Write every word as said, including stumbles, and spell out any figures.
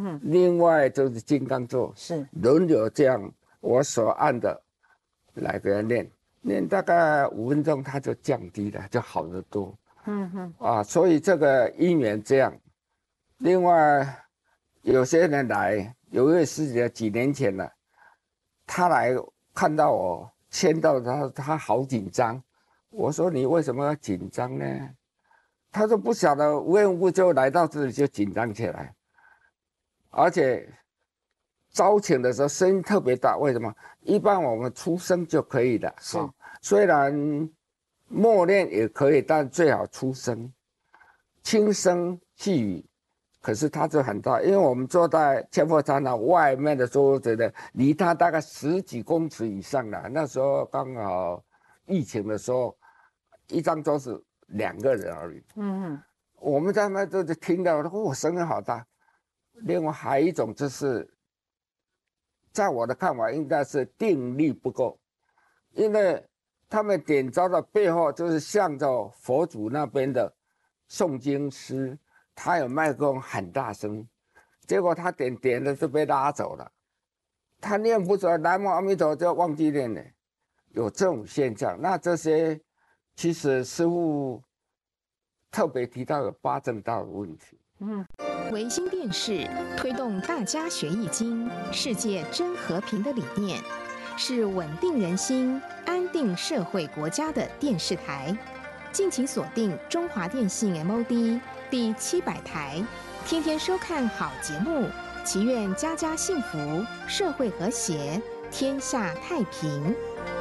哼， 另外就是金刚座， 是轮流这样，我所按的来给他念，念大概五分钟，它就降低了，就好得多。 嗯哼， 啊，所以这个因缘这样。另外，有些人来，有一位师姐几年前了，他来看到我签到他，他好紧张。我说你为什么要紧张呢？他说不晓得，无缘无故就来到这里就紧张起来，而且招请的时候声音特别大。为什么？一般我们出声就可以了， 是、 哦、虽然默念也可以，但最好出声，轻声细语。可是他就很大，因为我们坐在千佛禅堂外面的桌子的，离他大概十几公尺以上了。那时候刚好疫情的时候，一张桌子两个人而已。嗯嗯，我们在那就听到，哦，声音好大。另外还有一种就是，在我的看法，应该是定力不够，因为他们点招的背后就是向着佛祖那边的诵经师。他有麦克风很大声，结果他点点的就被拉走了，他念不出来南无阿弥陀就忘记念了，有这种现象。那这些其实师父特别提到有八正道的问题。 嗯，维新电视推动大家学易经、世界真和平的理念，是稳定人心、安定社会国家的电视台。敬请锁定中华电信 M O D 第七百台，天天收看好节目，祈愿家家幸福，社会和谐，天下太平。